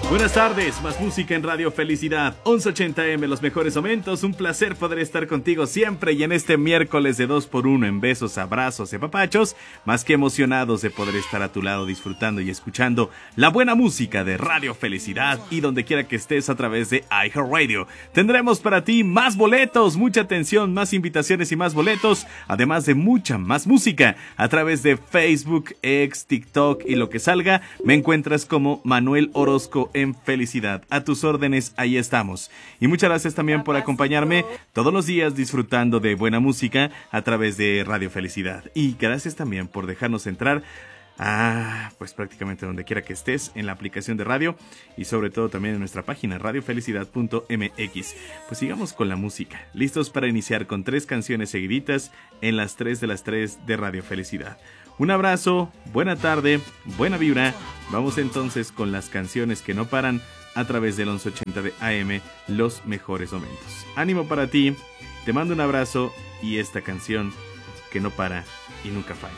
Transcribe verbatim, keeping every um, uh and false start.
Buenas tardes, más música en Radio Felicidad, once ochenta eme, los mejores momentos. Un placer poder estar contigo siempre y en este miércoles de dos por uno en besos, abrazos y apapachos, más que emocionados de poder estar a tu lado disfrutando y escuchando la buena música de Radio Felicidad y donde quiera que estés a través de iHeartRadio. Tendremos para ti más boletos, mucha atención, más invitaciones y más boletos, además de mucha más música a través de Facebook, X, TikTok y lo que salga. Me encuentras como Manuel Orozco en Felicidad. A tus órdenes, ahí estamos. Y muchas gracias también por acompañarme todos los días disfrutando de buena música a través de Radio Felicidad. Y gracias también por dejarnos entrar a, pues prácticamente donde quiera que estés en la aplicación de radio y sobre todo también en nuestra página radio felicidad punto eme equis. Pues sigamos con la música. Listos para iniciar con tres canciones seguiditas en las tres de las tres de Radio Felicidad. Un abrazo, buena tarde, buena vibra. Vamos entonces con las canciones que no paran a través del once ochenta de A M, los mejores momentos. Ánimo para ti, te mando un abrazo y esta canción que no para y nunca falla.